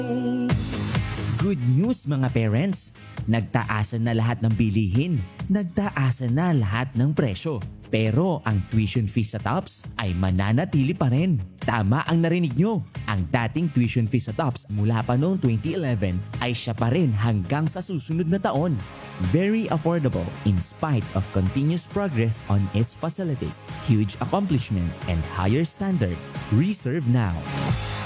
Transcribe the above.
Good news mga parents! Nagtaasan na lahat ng bilihin. Nagtaasan na lahat ng presyo. Pero ang tuition fees sa TOPS ay mananatili pa rin. Tama ang narinig nyo. Ang dating tuition fees sa TOPS mula pa noong 2011 ay siya pa rin hanggang sa susunod na taon. Very affordable in spite of continuous progress on its facilities, huge accomplishment, and higher standard. Reserve now.